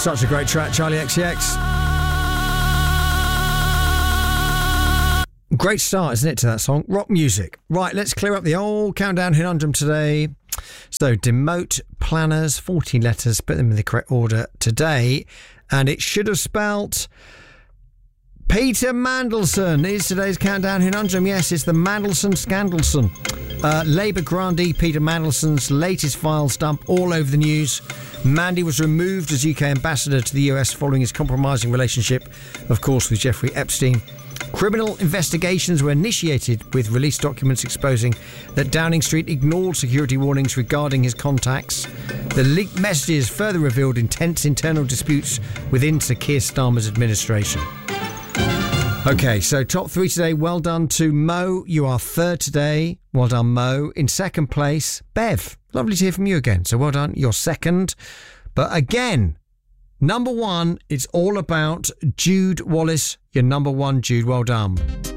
Such a great track, Charlie XCX. Great start, isn't it, to that song? Rock music. Right, let's clear up the old countdown conundrum today. So, demote planners, 14 letters, put them in the correct order today. And it should have spelt Peter Mandelson is today's countdown conundrum. Yes, it's the Mandelson Scandalson. Labour grandee Peter Mandelson's latest files dump all over the news. Mandy was removed as UK ambassador to the US following his compromising relationship, of course, with Jeffrey Epstein. Criminal investigations were initiated with released documents exposing that Downing Street ignored security warnings regarding his contacts. The leaked messages further revealed intense internal disputes within Sir Keir Starmer's administration. OK, so top three today. Well done to Mo. You are third today. Well done, Mo. In second place, Bev. Lovely to hear from you again. So well done. You're second. But again, number one, it's all about Jude Wallace. You're number one, Jude. Well done.